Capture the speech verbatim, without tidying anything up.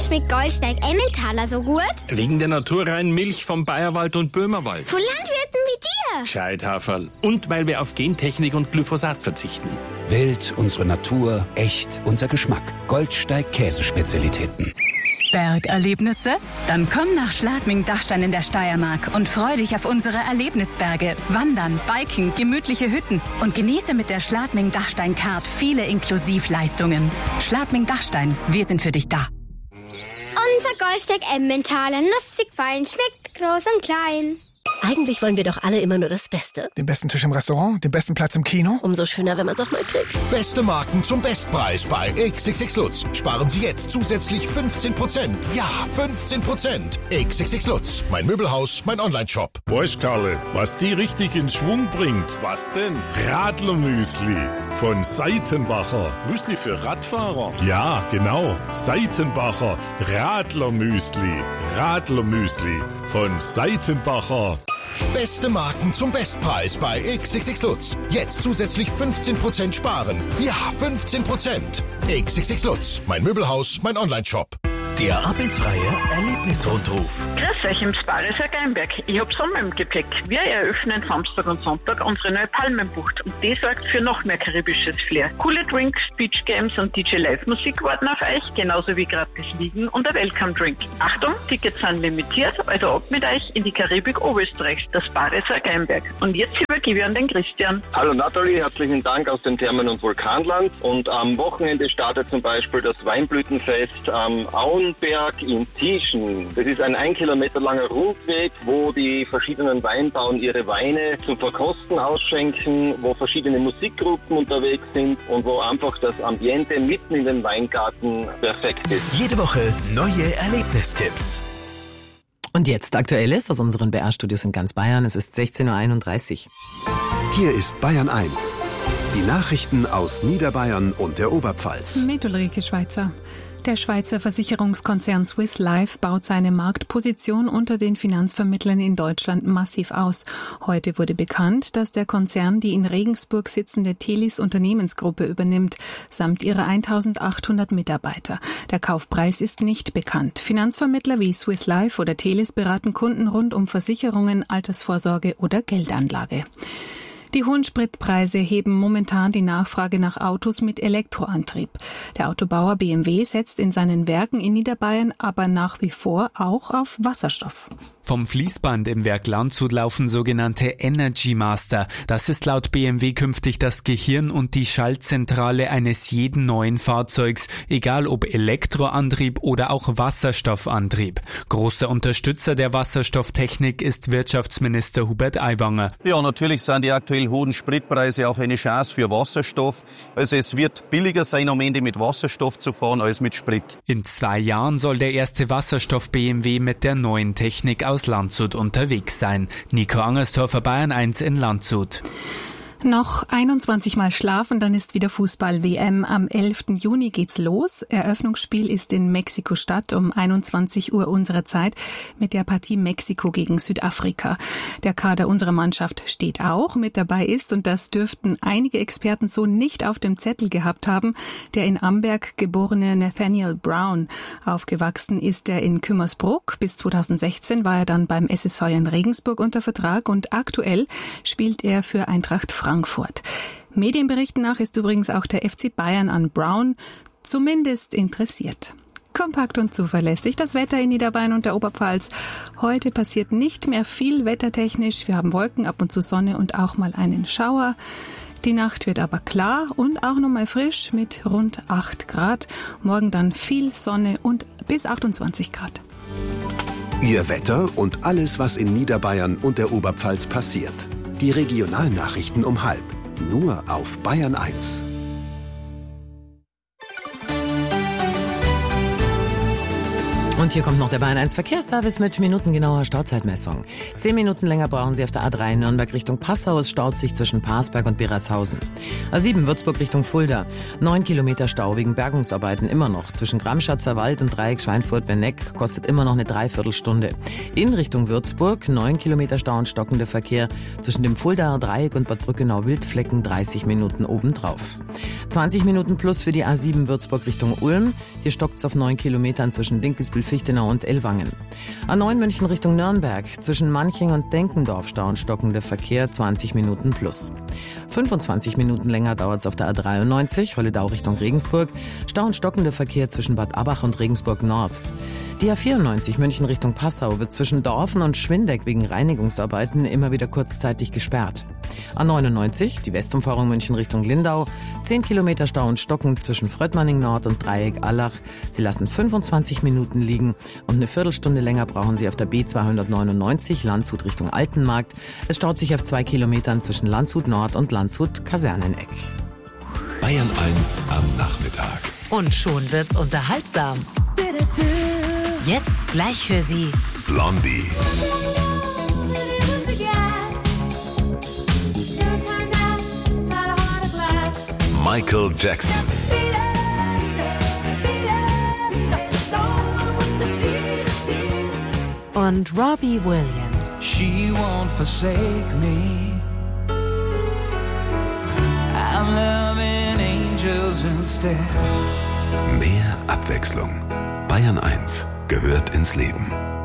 schmeckt Goldsteig Emmentaler so gut? Wegen der naturreinen Milch vom Bayerwald und Böhmerwald. Von Landwirten wie dir. Gescheithaferl. Und weil wir auf Gentechnik und Glyphosat verzichten. Wild, unsere Natur, echt, unser Geschmack. Goldsteig Käsespezialitäten. Bergerlebnisse? Dann komm nach Schladming-Dachstein in der Steiermark und freu dich auf unsere Erlebnisberge. Wandern, Biken, gemütliche Hütten und genieße mit der Schladming-Dachstein-Card viele Inklusivleistungen. Schladming-Dachstein, wir sind für dich da. Unser Goldsteig Emmentaler, nussig fein, schmeckt groß und klein. Eigentlich wollen wir doch alle immer nur das Beste. Den besten Tisch im Restaurant, den besten Platz im Kino. Umso schöner, wenn man es auch mal kriegt. Beste Marken zum Bestpreis bei X X X Lutz. Sparen Sie jetzt zusätzlich fünfzehn Prozent. Ja, fünfzehn Prozent. X X X Lutz. Mein Möbelhaus, mein Online-Shop. Weißt, Karle, was die richtig in Schwung bringt? Was denn? Radlermüsli von Seitenbacher. Müsli für Radfahrer? Ja, genau. Seitenbacher Radlermüsli. Radlermüsli von Seitenbacher. Beste Marken zum Bestpreis bei X X X Lutz. Jetzt zusätzlich fünfzehn Prozent sparen. Ja, fünfzehn Prozent. X X X Lutz. Mein Möbelhaus, mein Online-Shop. Der Ab ins Freie Erlebnisrundruf. Grüß euch im Sparischer Geinberg. Ich hab Sommer im Gepäck. Wir eröffnen Samstag und Sonntag unsere neue Palmenbucht und die sorgt für noch mehr karibisches Flair. Coole Drinks, Beach Games und D J Live-Musik warten auf euch, genauso wie gratis Liegen und ein Welcome-Drink. Achtung, Tickets sind limitiert, also ab mit euch in die Karibik Oberösterreichs, das Sparischer Geinberg. Und jetzt übergebe ich an den Christian. Hallo Nathalie, herzlichen Dank aus dem Thermen- und Vulkanland. Und am Wochenende startet zum Beispiel das Weinblütenfest am Auenberg in Tieschen. Das ist ein ein Kilometer langer Rundweg, wo die verschiedenen Weinbauern ihre Weine zum Verkosten ausschenken, wo verschiedene Musikgruppen unterwegs sind und wo einfach das Ambiente mitten in den Weingarten perfekt ist. Jede Woche neue Erlebnistipps. Und jetzt Aktuelles aus unseren B R-Studios in ganz Bayern. Es ist sechzehn Uhr einunddreißig. Hier ist Bayern eins. Die Nachrichten aus Niederbayern und der Oberpfalz. Mit Ulrike Schweizer. Der Schweizer Versicherungskonzern Swiss Life baut seine Marktposition unter den Finanzvermittlern in Deutschland massiv aus. Heute wurde bekannt, dass der Konzern die in Regensburg sitzende Telis Unternehmensgruppe übernimmt, samt ihrer eintausendachthundert Mitarbeiter. Der Kaufpreis ist nicht bekannt. Finanzvermittler wie Swiss Life oder Telis beraten Kunden rund um Versicherungen, Altersvorsorge oder Geldanlage. Die hohen Spritpreise heben momentan die Nachfrage nach Autos mit Elektroantrieb. Der Autobauer B M W setzt in seinen Werken in Niederbayern aber nach wie vor auch auf Wasserstoff. Vom Fließband im Werk Landshut laufen sogenannte Energy Master. Das ist laut B M W künftig das Gehirn und die Schaltzentrale eines jeden neuen Fahrzeugs, egal ob Elektroantrieb oder auch Wasserstoffantrieb. Großer Unterstützer der Wasserstofftechnik ist Wirtschaftsminister Hubert Aiwanger. Ja, natürlich sind die aktuell hohen Spritpreise auch eine Chance für Wasserstoff. Also es wird billiger sein, am Ende mit Wasserstoff zu fahren als mit Sprit. In zwei Jahren soll der erste Wasserstoff-B M W mit der neuen Technik aus Landshut unterwegs sein. Nico Angersdorfer, Bayern eins in Landshut. Noch einundzwanzig Mal schlafen, dann ist wieder Fußball-W M. Am elften Juni geht's los. Eröffnungsspiel ist in Mexiko-Stadt um einundzwanzig Uhr unserer Zeit mit der Partie Mexiko gegen Südafrika. Der Kader unserer Mannschaft steht auch. Mit dabei ist, und das dürften einige Experten so nicht auf dem Zettel gehabt haben, der in Amberg geborene Nathaniel Brown. Aufgewachsen ist er in Kümmersbruck. Bis zweitausendsechzehn war er dann beim S S V in Regensburg unter Vertrag und aktuell spielt er für Eintracht Frankfurt. Medienberichten nach ist übrigens auch der F C Bayern an Brown zumindest interessiert. Kompakt und zuverlässig das Wetter in Niederbayern und der Oberpfalz. Heute passiert nicht mehr viel wettertechnisch. Wir haben Wolken, ab und zu Sonne und auch mal einen Schauer. Die Nacht wird aber klar und auch nochmal frisch mit rund acht Grad. Morgen dann viel Sonne und bis achtundzwanzig Grad. Ihr Wetter und alles, was in Niederbayern und der Oberpfalz passiert. Die Regionalnachrichten um halb. Nur auf Bayern eins. Und hier kommt noch der Bayern eins Verkehrsservice mit minutengenauer Stauzeitmessung. Zehn Minuten länger brauchen Sie auf der A drei Nürnberg Richtung Passau. Es staut sich zwischen Parsberg und Beratshausen. A sieben Würzburg Richtung Fulda. Neun Kilometer Stau wegen Bergungsarbeiten immer noch. Zwischen Gramschatzer Wald und Dreieck Schweinfurt-Werneck kostet immer noch eine Dreiviertelstunde. In Richtung Würzburg neun Kilometer Stau und stockender Verkehr. Zwischen dem Fuldaer Dreieck und Bad Brückenau-Wildflecken dreißig Minuten obendrauf. zwanzig Minuten plus für die A sieben Würzburg Richtung Ulm. Hier stockt's auf neun Kilometern zwischen Dinkelsbühl, Fichtenau und Ellwangen. A neun München Richtung Nürnberg. Zwischen Manching und Denkendorf Stau und stockender Verkehr zwanzig Minuten plus. fünfundzwanzig Minuten länger dauert's auf der A dreiundneunzig, Holledau Richtung Regensburg. Stau und stockender Verkehr zwischen Bad Abach und Regensburg Nord. Die A vierundneunzig München Richtung Passau wird zwischen Dorfen und Schwindeck wegen Reinigungsarbeiten immer wieder kurzzeitig gesperrt. A neunundneunzig, die Westumfahrung München Richtung Lindau. zehn Kilometer Stau und Stocken zwischen Fröttmanning Nord und Dreieck Allach. Sie lassen fünfundzwanzig Minuten liegen und eine Viertelstunde länger brauchen Sie auf der B zweihundertneunundneunzig Landshut Richtung Altenmarkt. Es staut sich auf zwei Kilometern zwischen Landshut Nord und Landshut Kaserneneck. Bayern eins am Nachmittag. Und schon wird's unterhaltsam. Jetzt gleich für Sie Blondie. Michael Jackson. Und Robbie Williams. She won't forsake me. I'm loving angels instead. Mehr Abwechslung. Bayern eins gehört ins Leben.